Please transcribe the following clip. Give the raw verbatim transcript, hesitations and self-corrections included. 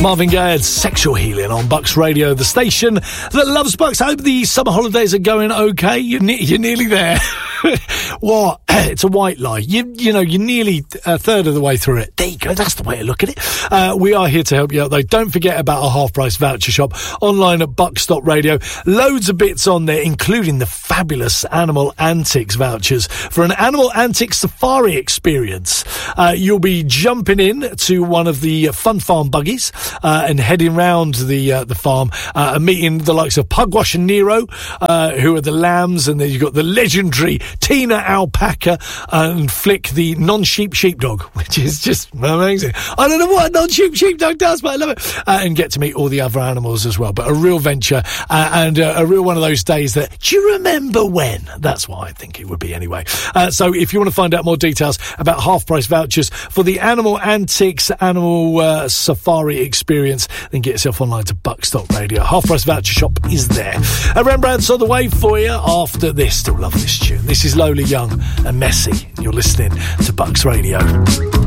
Marvin Gaye, Sexual Healing on Bucks Radio, the station that loves Bucks. I hope the summer holidays are going okay. You're, ne- you're nearly there. What? It's a white lie. You, you know, you're nearly a third of the way through it. There you go. That's the way to look at it. Uh, we are here to help you out, though. Don't forget about our half-price voucher shop online at bucks dot radio. Loads of bits on there, including the fabulous Animal Antics vouchers for an Animal Antics safari experience. Uh, you'll be jumping in to one of the Fun Farm buggies uh, and heading round the uh, the farm uh, and meeting the likes of Pugwash and Nero, uh, who are the lambs, and then you've got the legendary Tina Alpaca and Flick, the non-sheep sheepdog, which is just amazing. I don't know what a non-sheep sheepdog does, but I love it. Uh, and get to meet all the other animals as well. But a real venture uh, and uh, a real one of those days that, do you remember when? That's what I think it would be anyway. Uh, so if you want to find out more details about half-price vouchers for the Animal Antics Animal uh, Safari experience, then get yourself online to bucks dot radio. Half-price voucher shop is there. Uh, Rembrandt's on the way for you after this. Still love this tune. This is Lola Young and Messy. You're listening to Bucks Radio.